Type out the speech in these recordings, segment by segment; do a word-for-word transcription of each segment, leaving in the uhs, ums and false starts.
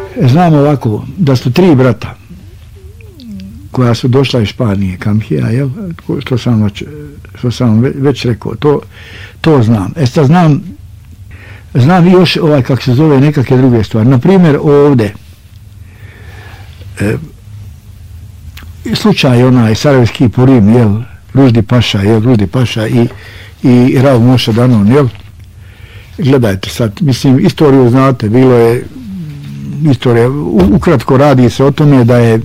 Znam ovako, da su tri brata koja su došla iz Španije, Kamhija, jel? Što sam, već, što sam već rekao, to, to znam. E sad znam, znam i još ovaj, kako se zove, nekakve druge stvari. Naprimjer, ovdje, e, slučaj onaj Sarajevski Purim, jel? Ruždi Paša, jel? Ruždi Paša i, i Rav Moša Danon, jel? Gledajte sad, mislim, istoriju znate, bilo je istorija, ukratko radi se o tome da je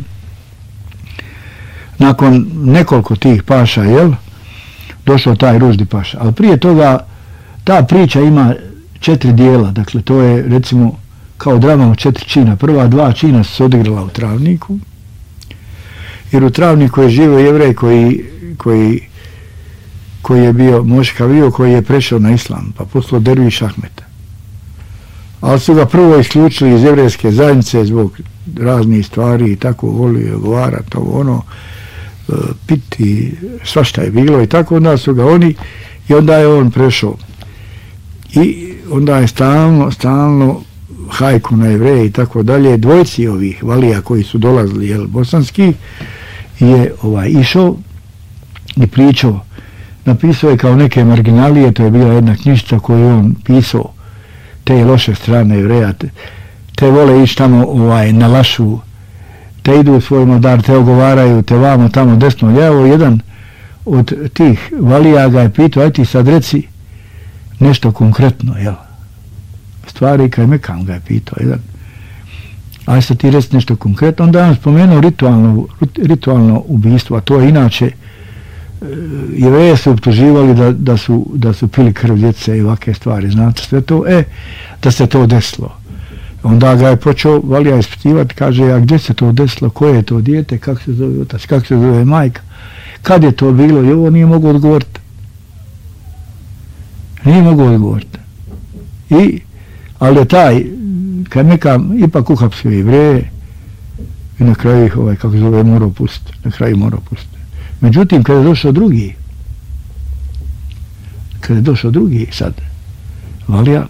nakon nekoliko tih paša, jel, došao taj Ruždi Paša. Ali prije toga ta priča ima četiri dijela, dakle to je recimo kao drama u četiri čina. Prva dva čina su se odigrala u Travniku, jer u Travniku je živio Jevrej koji, koji, koji je bio Moškavio, koji je prešao na islam, pa poslao Derviš Ahmeta. Ali su ga prvo isključili iz jevrejske zajednice zbog raznih stvari i tako volio govarati, to ono, piti, svašta je bilo i tako, onda su ga oni i onda je on prešao. I onda je stalno, stalno hajku na Jevreje i tako dalje. Dvojci ovih valija koji su dolazili, jel, bosanski, je ovaj išao i pričao. Napisao je kao neke marginalije, to je bila jedna knjižica koju on pisao, te loše strane Jevreja, te, te vole ići tamo ovaj, na lašu, te idu u svoj modar, te ogovaraju, te vamo, tamo, desno, lijevo. Jedan od tih valija ga je pitao, aj ti sad reci nešto konkretno, jel? Stvari kaj Mekam ga je pitao, jedan. Aj sad ti reci nešto konkretno. Onda je on spomenuo ritualno, ritualno ubistvo, a to je inače, Jevreje su optuživali da, da, su, da su pili krv djece i ovakve stvari, znate sve to, e, da se to desilo. Onda ga je počeo valija ispitivati, kaže, a gdje se to desilo, koje je to dijete, kako se zove otac, kako se zove majka, kad je to bilo, i ovo nije mogu odgovoriti. Nije mogu odgovoriti. I, ali je taj, kad neka ipak uhapsio Jevreje, i na kraju ih, ovaj, kako se zove, morao pustiti, na kraju morao pustiti. Međutim, kada je došao drugi, kada je došao drugi sad, valija,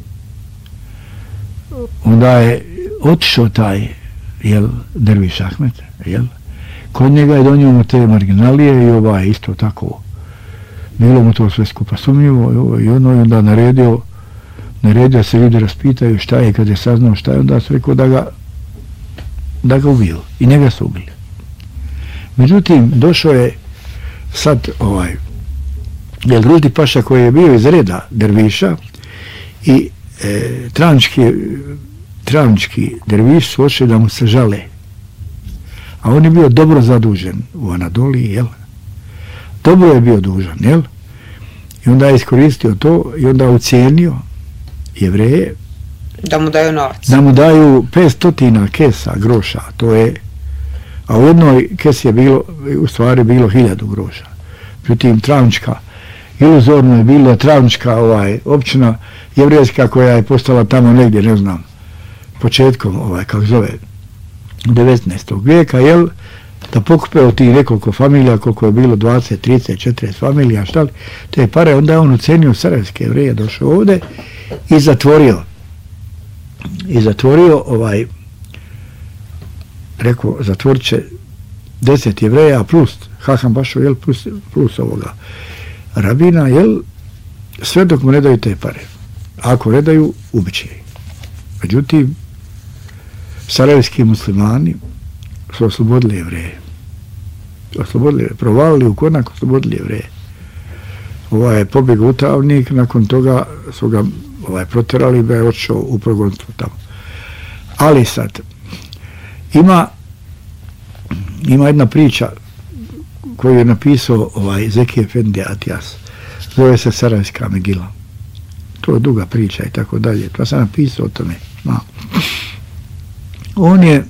onda je otišao taj, jel, Derviš Ahmet, jel, kod njega je donio mu te marginalije i ovaj isto tako, bilo mu to sve skupa sumnjivo i ono je onda naredio, naredio se ljudi raspitaju šta je, kad je saznao šta je, onda su rekao da ga, da ga ubiju i njega su ubili. Međutim, došao je sad ovaj, jel, Ruždi Paša koji je bio iz reda derviša i e, travnički, travnički derviš su ošli da mu se žale. A on je bio dobro zadužen u Anadoliji, jel? Dobro je bio dužan, jel? I onda je iskoristio to i onda ucijenio Jevreje da mu daju novac. Da mu daju petsto kesa groša, to je, a u jednoj kesi je bilo, u stvari bilo hiljadu groša. Međutim, Travnička, iluzorno je bila Travnička ovaj, općina jevrejska koja je postala tamo negdje, ne znam, početkom, ovaj, kako zove, devetnaestog vijeka, jel, da pokupe od tih nekoliko familija, koliko je bilo dvadeset, trideset, četrdeset familija, šta li, te pare, onda je on ucenio sarajevske Jevreje, došao ovdje i zatvorio, i zatvorio, ovaj, rekao, zatvorit će deset Jevreja plus Haham Bašu, jel, plus, plus ovoga rabina, jel, sve dok mu ne daju te pare. Ako ne daju, ubiće ih. Međutim, sarajevski muslimani su oslobodili Jevreje. Oslobodili, provalili u konak, oslobodili Jevreje. Ovaj je pobjegao u Travnik, nakon toga su ga ovaj, proterali, da je odšao u progonstvo tamo. Ali sad, ima ima jedna priča koju je napisao ovaj Zeki Efendi Atijas, zove se Sarajevska Megila. To je duga priča i tako dalje. Pa sam napisao o tome. Ma. On je,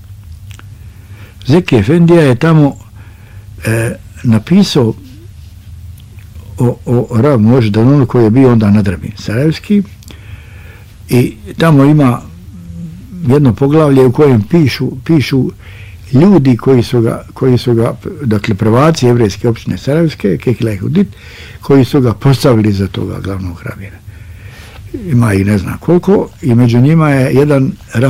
Zeki Efendija je tamo e, napisao o, o Rav Moši Danonu koji je bio onda nadrbi Sarajevski i tamo ima jedno poglavlje u kojem pišu, pišu ljudi koji su ga, koji su ga, dakle prvaci jevrejske opštine Sarajevske, Kehila i Hudit, koji su ga postavili za toga glavnog rabina. Ima ih ne znam koliko i među njima je jedan